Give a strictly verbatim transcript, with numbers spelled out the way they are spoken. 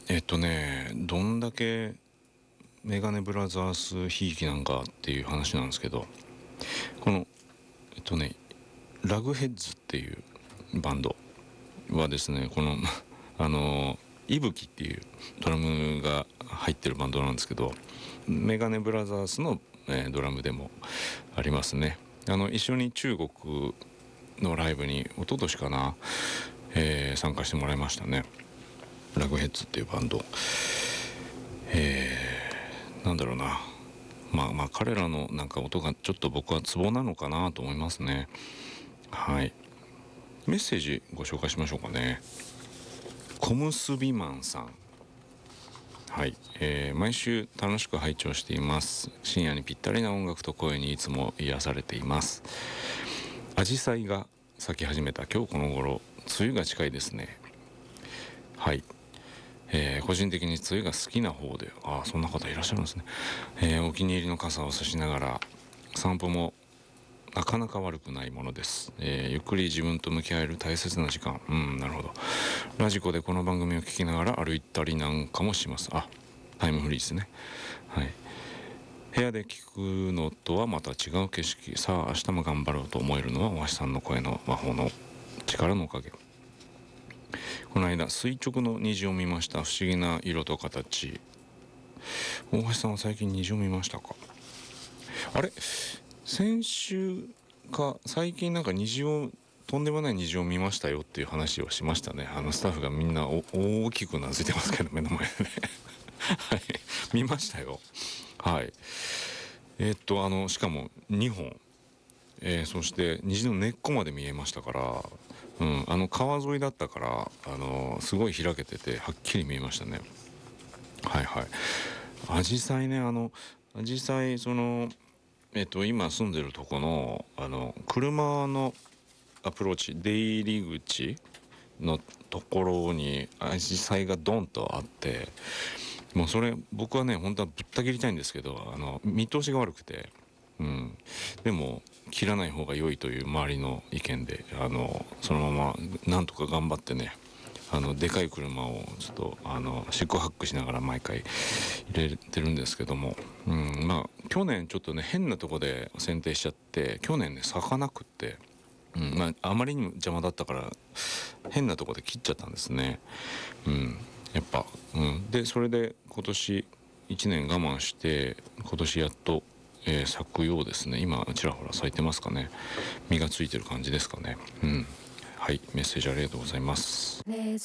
えっとねどんだけメガネブラザースひいきなんかっていう話なんですけど、このえっとねラグヘッズっていうバンドはですね、このあのいぶきっていうドラムが入ってるバンドなんですけど、メガネブラザースの、えードラムでもありますね。あの一緒に中国のライブに一昨年かな、えー参加してもらいましたね。ラグヘッズっていうバンド、えーなんだろうな、まあまあ彼らのなんか音がちょっと僕はツボなのかなと思いますね。はい。メッセージご紹介しましょうかね。コムスビマンさん。はい、えー毎週楽しく拝聴しています。深夜にぴったりな音楽と声にいつも癒されています。アジサイが咲き始めた今日この頃、梅雨が近いですね。はい、えー個人的に梅雨が好きな方で、ああそんな方いらっしゃるんですね。えーお気に入りの傘を差しながら散歩もなかなか悪くないものです。えーゆっくり自分と向き合える大切な時間。うん、なるほど。ラジコでこの番組を聞きながら歩いたりなんかもします。あ、タイムフリーですね。はい。部屋で聞くのとはまた違う景色。さあ明日も頑張ろうと思えるのは大橋さんの声の魔法の力のおかげ。この間垂直の虹を見ました。不思議な色と形。大橋さんは最近虹を見ましたか？あれ、先週か最近なんか虹を、とんでもない虹を見ましたよっていう話をしましたね。あのスタッフがみんなお大きくうなずいてますけど、目の前でねはい、見ましたよ。はい。えーっとあのしかもにほん、えーそして虹の根っこまで見えましたから、うん、あの川沿いだったから、あのすごい開けててはっきり見えましたね。はいはい。アジサイね、あのアジサイ、そのえっと今住んでるとこのあの車のアプローチ、出入り口のところにアジサイがドンとあって、もうそれ僕はね本当はぶった切りたいんですけど、あの見通しが悪くて、うん、でも切らない方が良いという周りの意見で、あのそのままなんとか頑張ってね、あのでかい車をちょっとあの四苦八苦しながら毎回入れてるんですけども、うん、まあ去年ちょっとね変なとこで剪定しちゃって、去年ね咲かなくって、うん、まああまりにも邪魔だったから変なとこで切っちゃったんですね。うん、やっぱ、うん、でそれで今年いちねん我慢して今年やっと、えー咲くようですね。今ちらほら咲いてますかね。実がついてる感じですかね。うん、はい、メッセージありがとうございます。